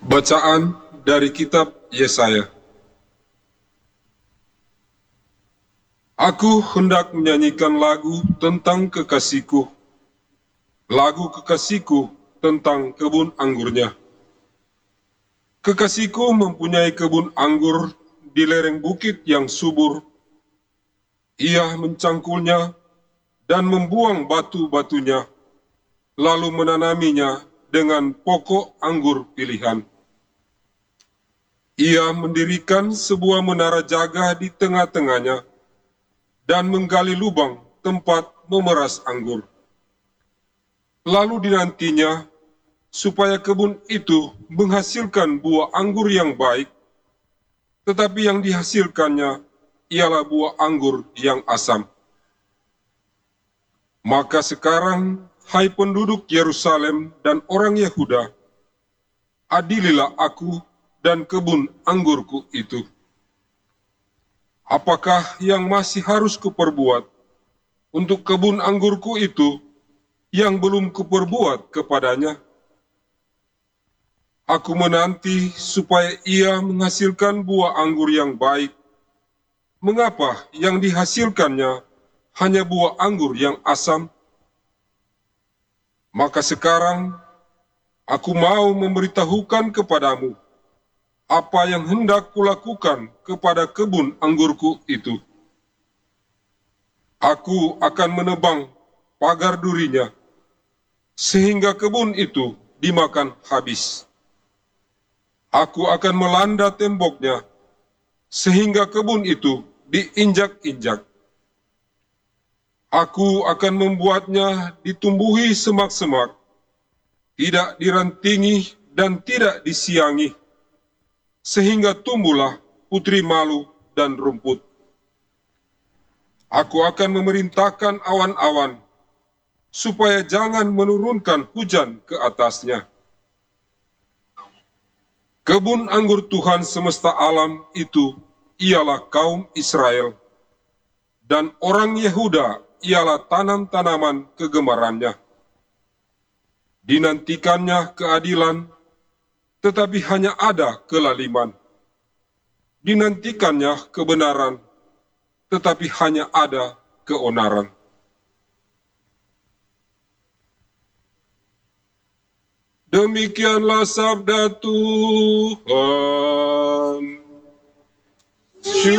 Bacaan dari kitab Yesaya. Aku hendak menyanyikan lagu tentang kekasihku, lagu kekasihku tentang kebun anggurnya. Kekasihku mempunyai kebun anggur di lereng bukit yang subur. Ia mencangkulnya dan membuang batu-batunya, lalu menanaminya dengan pokok anggur pilihan. Ia mendirikan sebuah menara jaga di tengah-tengahnya dan menggali lubang tempat memeras anggur. Lalu dinantinya supaya kebun itu menghasilkan buah anggur yang baik, tetapi yang dihasilkannya ialah buah anggur yang asam. Maka sekarang, hai penduduk Yerusalem dan orang Yehuda, adililah aku dan kebun anggurku itu. Apakah yang masih harus kuperbuat untuk kebun anggurku itu yang belum kuperbuat kepadanya? Aku menanti supaya ia menghasilkan buah anggur yang baik. Mengapa yang dihasilkannya hanya buah anggur yang asam? Maka sekarang aku mau memberitahukan kepadamu apa yang hendak kulakukan kepada kebun anggurku itu. Aku akan menebang pagar durinya, sehingga kebun itu dimakan habis. Aku akan melanda temboknya, sehingga kebun itu diinjak-injak. Aku akan membuatnya ditumbuhi semak-semak, tidak dirantingi dan tidak disiangi, sehingga tumbuhlah putri malu dan rumput. Aku akan memerintahkan awan-awan, supaya jangan menurunkan hujan ke atasnya. Kebun anggur Tuhan semesta alam itu ialah kaum Israel, dan orang Yehuda ialah tanam-tanaman kegemarannya. Dinantikannya keadilan, tetapi hanya ada kelaliman. Dinantikannya kebenaran, tetapi hanya ada keonaran. Demikianlah sabda Tuhan.